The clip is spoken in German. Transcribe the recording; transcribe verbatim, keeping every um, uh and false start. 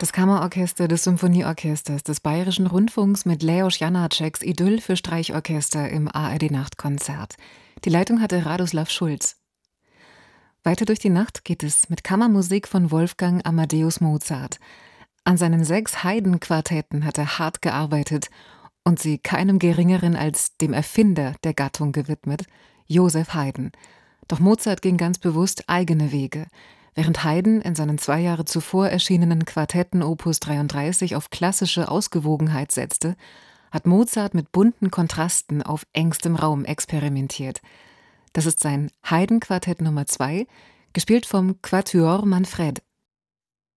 Das Kammerorchester des Symphonieorchesters des Bayerischen Rundfunks mit Leos Janáčeks Idyll für Streichorchester im A R D-Nachtkonzert. Die Leitung hatte Radoslav Schulz. Weiter durch die Nacht geht es mit Kammermusik von Wolfgang Amadeus Mozart. An seinen sechs Haydn-Quartetten hat er hart gearbeitet und sie keinem Geringeren als dem Erfinder der Gattung gewidmet, Joseph Haydn. Doch Mozart ging ganz bewusst eigene Wege. Während Haydn in seinen zwei Jahre zuvor erschienenen Quartetten Opus dreiunddreißig auf klassische Ausgewogenheit setzte, hat Mozart mit bunten Kontrasten auf engstem Raum experimentiert. Das ist sein Haydn-Quartett Nummer zwei, gespielt vom Quatuor Manfred.